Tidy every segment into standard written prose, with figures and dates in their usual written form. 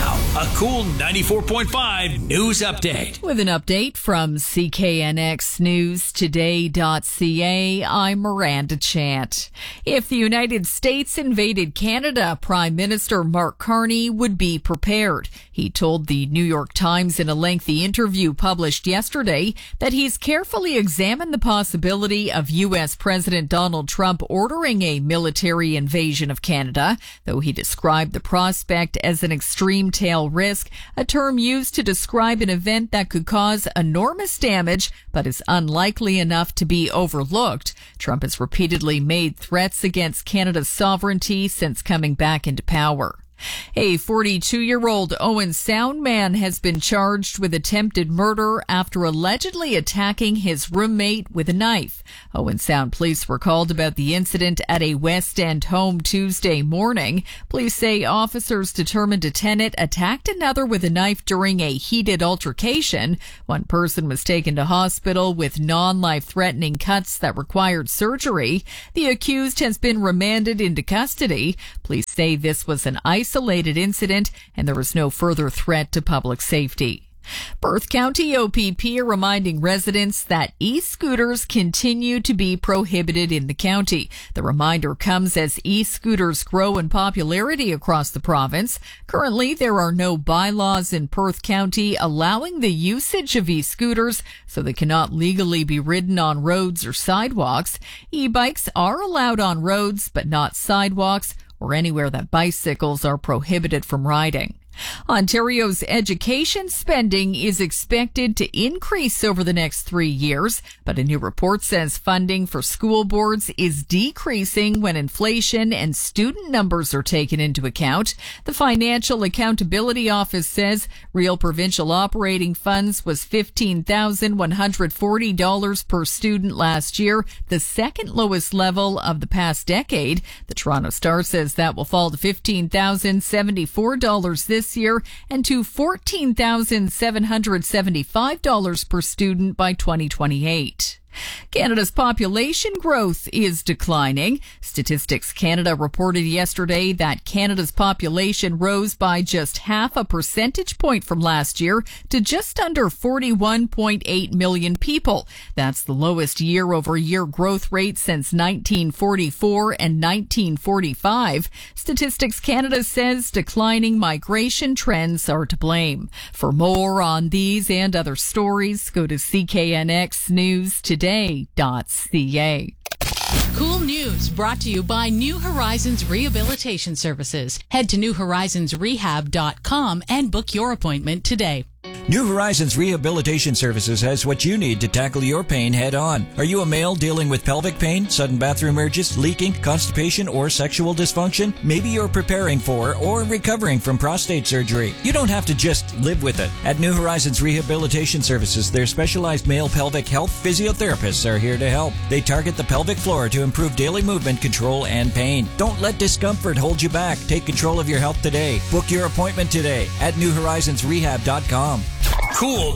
Now, a cool 94.5 news update. With an update from CKNXNewsToday.ca, I'm Miranda Chant. If the United States invaded Canada, Prime Minister Mark Carney would be prepared. He told the New York Times in a lengthy interview published yesterday that he's carefully examined the possibility of U.S. President Donald Trump ordering a military invasion of Canada, though he described the prospect as an extreme tail risk, a term used to describe an event that could cause enormous damage but is unlikely enough to be overlooked. Trump has repeatedly made threats against Canada's sovereignty since coming back into power. A 42-year-old Owen Sound man has been charged with attempted murder after allegedly attacking his roommate with a knife. Owen Sound police were called about the incident at a West End home Tuesday morning. Police say officers determined a tenant attacked another with a knife during a heated altercation. One person was taken to hospital with non-life-threatening cuts that required surgery. The accused has been remanded into custody. Police say this was an isolated incident and there was no further threat to public safety. Perth County OPP are reminding residents that e-scooters continue to be prohibited in the county. The reminder comes as e-scooters grow in popularity across the province. Currently, there are no bylaws in Perth County allowing the usage of e-scooters, so they cannot legally be ridden on roads or sidewalks. E-bikes are allowed on roads, but not sidewalks or anywhere that bicycles are prohibited from riding. Ontario's education spending is expected to increase over the next 3 years, but a new report says funding for school boards is decreasing when inflation and student numbers are taken into account. The Financial Accountability Office says real provincial operating funds was $15,140 per student last year, the second lowest level of the past decade. The Toronto Star says that will fall to $15,074 this year and to $14,775 per student by 2028. Canada's population growth is declining. Statistics Canada reported yesterday that Canada's population rose by just half a percentage point from last year to just under 41.8 million people. That's the lowest year-over-year growth rate since 1944 and 1945. Statistics Canada says declining migration trends are to blame. For more on these and other stories, go to CKNXNewsToday.ca. Cool news brought to you by New Horizons Rehabilitation Services. Head to newhorizonsrehab.com and book your appointment today. New Horizons Rehabilitation Services has what you need to tackle your pain head on. Are you a male dealing with pelvic pain, sudden bathroom urges, leaking, constipation, or sexual dysfunction? Maybe you're preparing for or recovering from prostate surgery. You don't have to just live with it. At New Horizons Rehabilitation Services, their specialized male pelvic health physiotherapists are here to help. They target the pelvic floor to improve daily movement control and pain. Don't let discomfort hold you back. Take control of your health today. Book your appointment today at newhorizonsrehab.com. Cool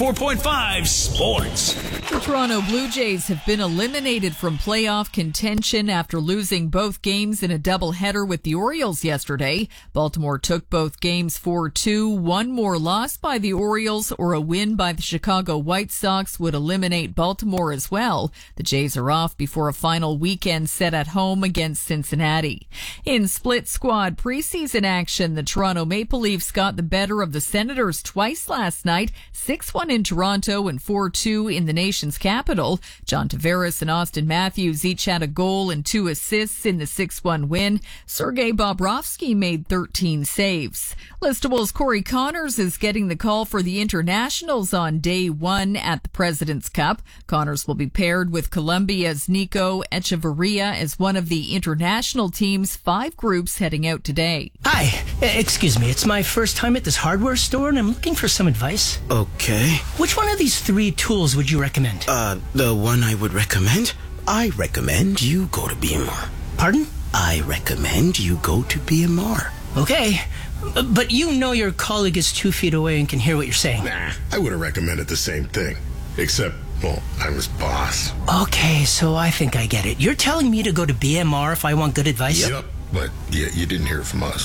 94.5 Sports. The Toronto Blue Jays have been eliminated from playoff contention after losing both games in a doubleheader with the Orioles yesterday. Baltimore took both games 4-2. One more loss by the Orioles or a win by the Chicago White Sox would eliminate Baltimore as well. The Jays are off before a final weekend set at home against Cincinnati. In split squad preseason action, the Toronto Maple Leafs got the better of the Senators twice last night, 6-1 in Toronto and 4-2 in the nation's capital. John Tavares and Austin Matthews each had a goal and 2 assists in the 6-1 win. Sergei Bobrovsky made 13 saves. Listable's Corey Connors is getting the call for the internationals on day 1 at the President's Cup. Connors will be paired with Colombia's Nico Echeverria as one of the international team's 5 groups heading out today. Hi, excuse me, it's my first time at this hardware store and I'm looking for some advice. Okay. Which one of these 3 tools would you recommend? The one I would recommend? I recommend you go to BMR. Pardon? I recommend you go to BMR. Okay, but you know your colleague is 2 feet away and can hear what you're saying. Nah, I would have recommended the same thing. Except, well, I'm his boss. Okay, so I think I get it. You're telling me to go to BMR if I want good advice? Yep, but yeah, you didn't hear it from us.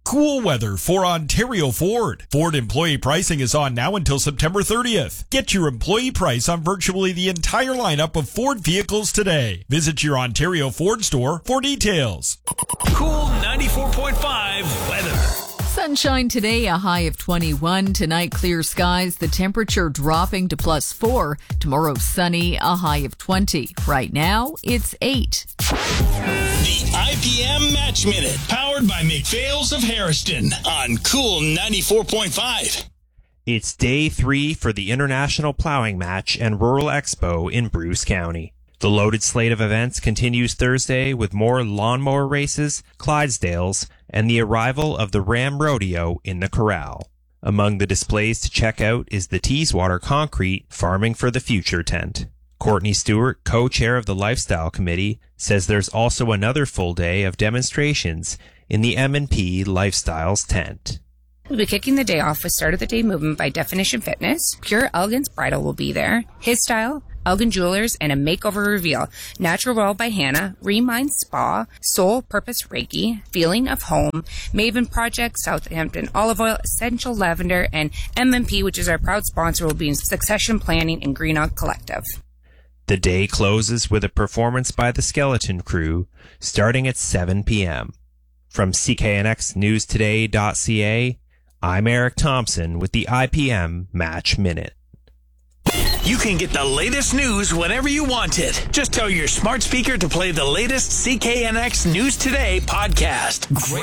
Cool weather for Ontario Ford. Ford employee pricing is on now until September 30th. Get your employee price on virtually the entire lineup of Ford vehicles today. Visit your Ontario Ford store for details. Cool 94.5 weather. Sunshine today, a high of 21. Tonight, clear skies, the temperature dropping to +4. Tomorrow, sunny, a high of 20. Right now, it's 8. The IPM Match Minute, powered by McPhail's of Harriston on Cool 94.5. It's day 3 for the International Plowing Match and Rural Expo in Bruce County. The loaded slate of events continues Thursday with more lawnmower races, Clydesdales, and the arrival of the Ram Rodeo in the Corral. Among the displays to check out is the Teeswater Concrete Farming for the Future tent. Courtney Stewart, co-chair of the Lifestyle Committee, says there's also another full day of demonstrations in the M&P Lifestyles tent. We'll be kicking the day off with Start of the Day movement by Definition Fitness. Pure Elegance Bridal will be there. His Style, Elgin Jewelers, and a makeover reveal. Natural World by Hannah, Remind Spa, Soul Purpose Reiki, Feeling of Home, Maven Project, Southampton Olive Oil, Essential Lavender, and M&P, which is our proud sponsor, will be in Succession Planning and Greenock Collective. The day closes with a performance by the Skeleton Crew, starting at 7 p.m. From CKNXNewsToday.ca, I'm Eric Thompson with the IPM Match Minute. You can get the latest news whenever you want it. Just tell your smart speaker to play the latest CKNX News Today podcast.